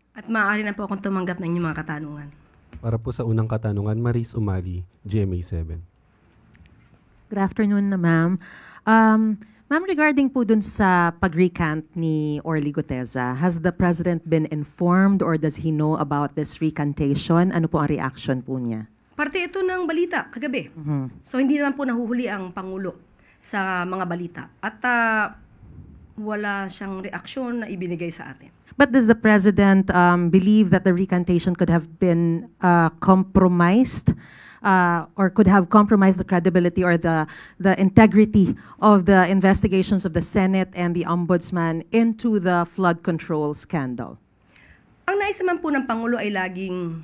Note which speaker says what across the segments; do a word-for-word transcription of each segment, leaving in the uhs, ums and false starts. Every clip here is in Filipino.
Speaker 1: At maaari na po akong tumanggap ng inyong mga katanungan.
Speaker 2: Para po sa unang katanungan, Maris Umali, G M A seven.
Speaker 3: Good afternoon, ma'am. Um, ma'am, regarding po dun sa pag-recant ni Orly Guteza, has the President been informed or does he know about this recantation? Ano po ang reaction po niya?
Speaker 1: Parte ito ng balita kagabi.
Speaker 3: Mhm.
Speaker 1: So hindi naman po nahuhuli ang Pangulo sa mga balita. At ah, wala siyang reaksyon na ibinigay sa atin.
Speaker 3: But does the President um, believe that the recantation could have been uh, compromised uh, or could have compromised the credibility or the, the integrity of the investigations of the Senate and the Ombudsman into the flood control scandal?
Speaker 1: Ang nais naman po ng Pangulo ay laging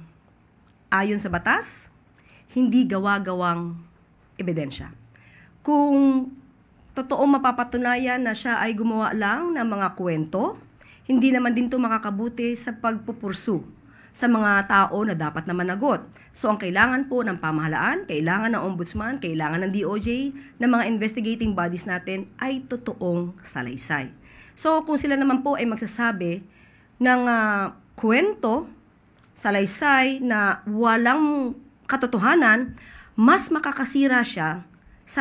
Speaker 1: ayon sa batas, hindi gawa-gawang ebidensya. Kung totoong mapapatunayan na siya ay gumawa lang ng mga kwento, hindi naman din ito makakabuti sa pagpupursu sa mga tao na dapat na managot. So ang kailangan po ng pamahalaan, kailangan ng ombudsman, kailangan ng D O J, ng mga investigating bodies natin ay totoong salaysay. So kung sila naman po ay magsasabi ng uh, kwento, salaysay na walang katotohanan, mas makakasira siya sa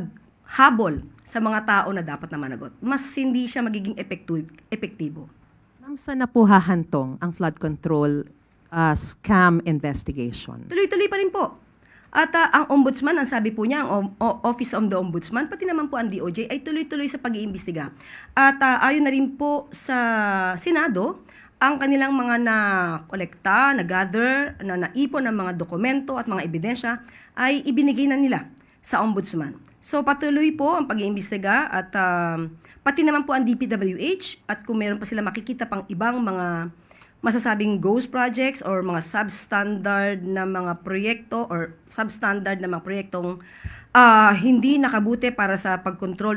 Speaker 1: paghabol sa mga tao na dapat na managot. Mas hindi siya magiging epektu- epektibo.
Speaker 3: Ma'am, saan na po hahantong ang flood control uh, scam investigation?
Speaker 1: Tuloy-tuloy pa rin po. At ah, ang ombudsman, ang sabi po niya, ang o- o- Office of the Ombudsman, pati naman po ang D O J, ay tuloy-tuloy sa pag-iimbestiga. At ah, ayon na rin po sa Senado, ang kanilang mga na-kolekta, na-gather, na naipon ng mga dokumento at mga ebidensya ay ibinigay na nila sa ombudsman. So patuloy po ang pag-iimbestiga at um, pati naman po ang D P W H at kung meron pa sila makikita pang ibang mga masasabing ghost projects or mga substandard na mga proyekto or substandard na mga proyektong ah, hindi nakabuti para sa pagkontrol